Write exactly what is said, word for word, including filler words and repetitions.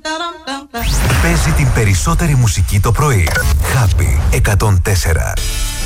Παίζει την περισσότερη μουσική το πρωί. Happy εκατόν τέσσερα.